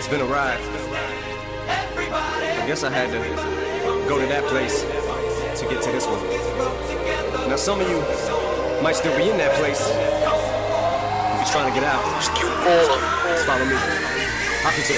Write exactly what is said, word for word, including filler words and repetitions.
been a ride. I guess I had to go to that place to get to this one. Now some of you might still be in that place. If you're trying to get out, just follow me. Hop into